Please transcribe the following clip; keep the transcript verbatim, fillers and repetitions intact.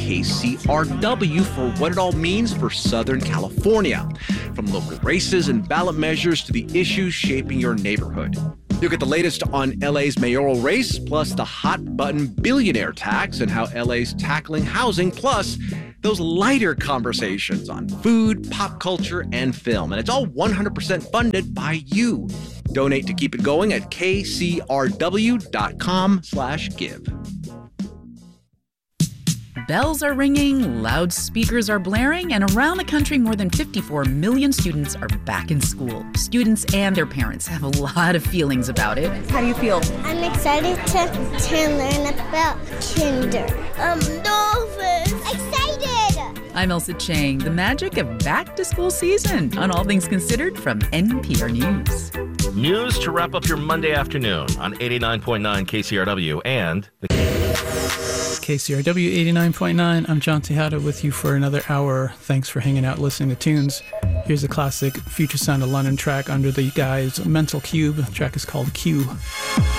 K C R W for what it all means for Southern California, from local races and ballot measures to the issues shaping your neighborhood. You'll get the latest on L A's mayoral race, plus the hot-button billionaire tax and how L A's tackling housing, plus those lighter conversations on food, pop culture, and film. And it's all one hundred percent funded by you. Donate to keep it going at kcrw.com slash give. Bells are ringing, loudspeakers are blaring, and around the country, more than fifty-four million students are back in school. Students and their parents have a lot of feelings about it. How do you feel? I'm excited to, to learn about kinder. Um, dolphins. Excited! I'm Elsa Chang. The magic of back-to-school season on All Things Considered from N P R News. News to wrap up your Monday afternoon on eighty-nine point nine K C R W and the K C R W eighty-nine point nine. I'm John Tejada with you for another hour. Thanks for hanging out listening to tunes. Here's a classic Future Sound of London track under the guise Mental Cube. The track is called Q.